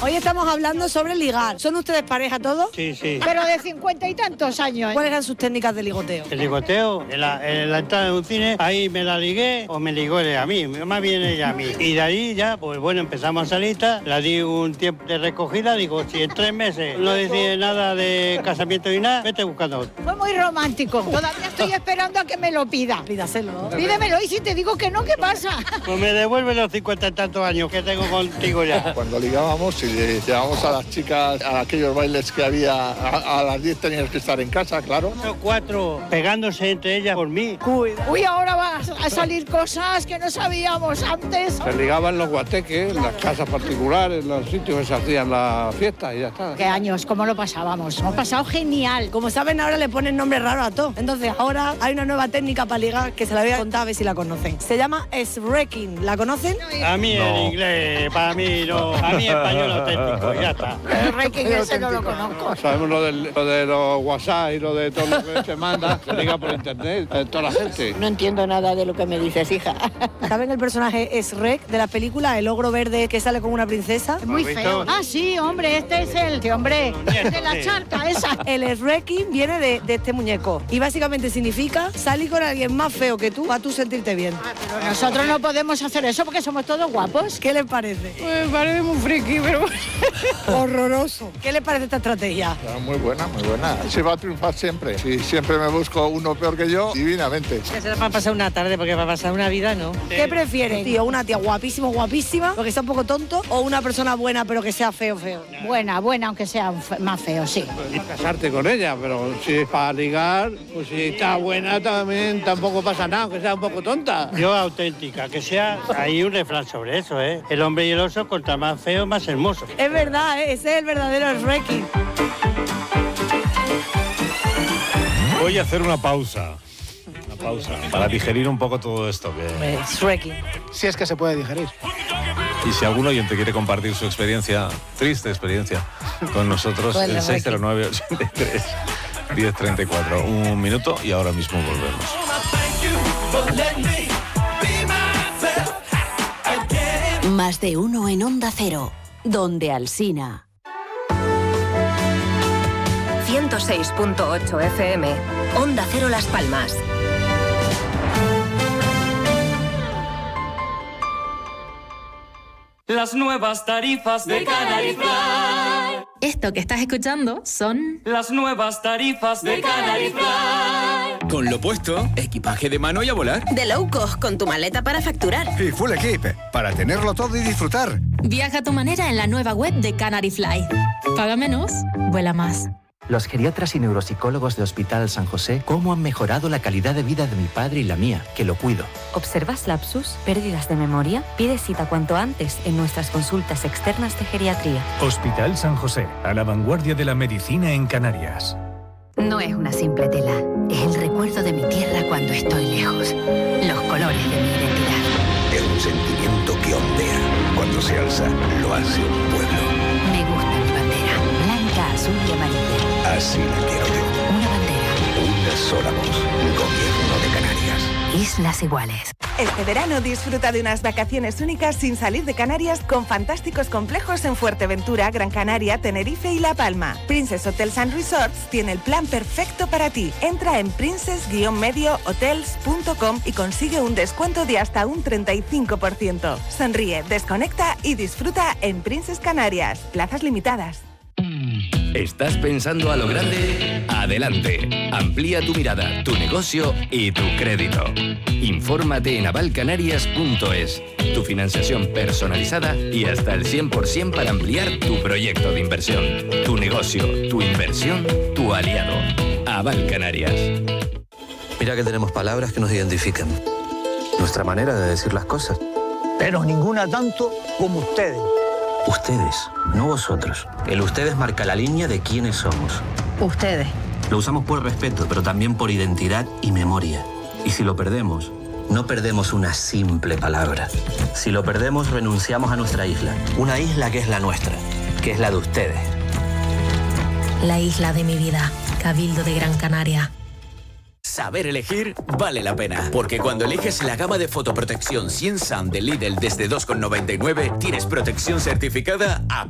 Hoy estamos hablando sobre ligar. ¿Son ustedes pareja todos? Sí, sí. Pero de 50 y tantos años. ¿Cuáles eran sus técnicas de ligoteo? El ligoteo, en la entrada de un cine, ahí me la ligué o me ligó ella a mí, más bien ella a mí. Y de ahí ya, pues bueno, empezamos a salir, la di un tiempo de recogida, digo, si en 3 meses no decide nada de casamiento ni nada, vete buscando otro. Fue muy romántico. Todavía estoy esperando a que me lo pida. Pídaselo. Pídemelo y si te digo que no, ¿qué pasa? Pues me devuelve los 50 y tantos años que tengo contigo ya. Cuando ligábamos y llevábamos a las chicas a aquellos bailes que había, a las 10 tenías que estar en casa, claro. 4 pegándose entre ellas por mí. Uy, ahora van a salir cosas que no sabíamos antes. Se ligaban los guateques, en las casas particulares, en los sitios que se hacían las fiestas y ya está. ¿Qué años? ¿Cómo lo pasábamos? Hemos pasado genial. Como saben, ahora le ponen nombre raro a todo. Entonces, ahora hay una nueva técnica para ligar que se la voy a contar a ver si la conocen. Se llama S-Wrecking. ¿La conocen? A mí en inglés, para mí no. A mí español auténtico, ya está. El Reiki ese no lo conozco. Sabemos lo de los WhatsApp y lo de todo lo que se manda, se liga por internet, toda la gente. No entiendo nada de lo que me dices, hija. ¿Saben el personaje S-Wreck de la película? El ogro verde que sale con una princesa. Muy feo. Ah, sí, hombre, este es el que, hombre, de la charca esa. El S-Wrecking viene de este muñeco y básicamente significa salir con alguien más feo que tú para tú sentirte bien. Pero nosotros no podemos hacer eso porque somos todos guapos. ¿Qué les parece? Me parece muy friki, pero... Horroroso. ¿Qué les parece esta estrategia? Muy buena, muy buena. Se va a triunfar siempre. Si siempre me busco uno peor que yo, divinamente. Que será para pasar una tarde, porque para pasar una vida no. ¿Qué prefieren, tío? ¿Una tía guapísima, porque sea un poco tonto? ¿O una persona buena, pero que sea feo? Buena, aunque sea más feo, sí. Y casarte con ella, pero si es para ligar, pues si está buena también tampoco pasa nada, aunque sea un poco tonta. Yo auténtica, que sea, hay un refrán sobre eso, ¿eh? El hombre y el oso, contra más feo, más hermoso. Es verdad, ¿eh? Ese es el verdadero S-Wrecking. Voy a hacer una pausa para digerir un poco todo esto que... S-Wrecking. Si es que se puede digerir. Y si algún oyente quiere compartir su experiencia, triste experiencia, con nosotros, el 609-83-1034. Un minuto y ahora mismo volvemos. Más de uno en Onda Cero, donde Alsina. 106.8 FM, Onda Cero Las Palmas. Las nuevas tarifas de Canary Fly. Esto que estás escuchando son las nuevas tarifas de Canary Fly. Con lo puesto, equipaje de mano y a volar. De low cost, con tu maleta para facturar. Y full equip, para tenerlo todo y disfrutar. Viaja a tu manera en la nueva web de Canary Fly. Paga menos, vuela más. Los geriatras y neuropsicólogos de Hospital San José, ¿cómo han mejorado la calidad de vida de mi padre y la mía, que lo cuido? ¿Observas lapsus, pérdidas de memoria? Pide cita cuanto antes en nuestras consultas externas de geriatría. Hospital San José, a la vanguardia de la medicina en Canarias. No es una simple tela, es el recuerdo de mi tierra cuando estoy lejos. Los colores de mi identidad. Es un sentimiento que ondea. Cuando se alza, lo hace un pueblo. Me gusta mi bandera, blanca, azul y amarilla. Así la quiero yo. Una bandera. Una sola voz. Gobierno de Canarias. Islas iguales. Este verano disfruta de unas vacaciones únicas sin salir de Canarias con fantásticos complejos en Fuerteventura, Gran Canaria, Tenerife y La Palma. Princess Hotels and Resorts tiene el plan perfecto para ti. Entra en princess-mediohotels.com y consigue un descuento de hasta un 35%. Sonríe, desconecta y disfruta en Princess Canarias. Plazas limitadas. ¿Estás pensando a lo grande? Adelante. Amplía tu mirada, tu negocio y tu crédito. Infórmate en avalcanarias.es. Tu financiación personalizada y hasta el 100% para ampliar tu proyecto de inversión. Tu negocio, tu inversión, tu aliado. Aval Canarias. Mira que tenemos palabras que nos identifican. Nuestra manera de decir las cosas. Pero ninguna tanto como ustedes. Ustedes, no vosotros. El ustedes marca la línea de quiénes somos. Ustedes. Lo usamos por respeto, pero también por identidad y memoria. Y si lo perdemos, no perdemos una simple palabra. Si lo perdemos, renunciamos a nuestra isla. Una isla que es la nuestra, que es la de ustedes. La isla de mi vida, Cabildo de Gran Canaria. Saber elegir vale la pena, porque cuando eliges la gama de fotoprotección 100 Sun de Lidl desde 2,99, tienes protección certificada a